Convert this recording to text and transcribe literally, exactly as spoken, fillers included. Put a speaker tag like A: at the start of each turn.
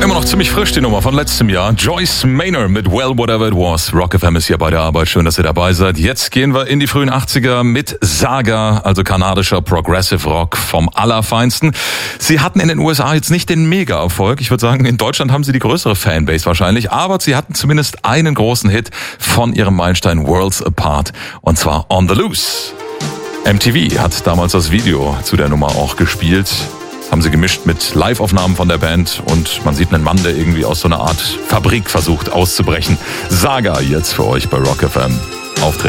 A: Immer noch ziemlich frisch, die Nummer von letztem Jahr. Joyce Maynor mit Well, Whatever It Was. Rock F M ist hier bei der Arbeit. Schön, dass ihr dabei seid. Jetzt gehen wir in die frühen achtziger mit Saga, also kanadischer Progressive Rock vom Allerfeinsten. Sie hatten in den U S A jetzt nicht den Mega-Erfolg. Ich würde sagen, in Deutschland haben sie die größere Fanbase wahrscheinlich. Aber sie hatten zumindest einen großen Hit von ihrem Meilenstein Worlds Apart. Und zwar On the Loose. M T V hat damals das Video zu der Nummer auch gespielt. Haben sie gemischt mit Live-Aufnahmen von der Band und man sieht einen Mann, der irgendwie aus so einer Art Fabrik versucht auszubrechen. Saga jetzt für euch bei Rock F M. Auftritt.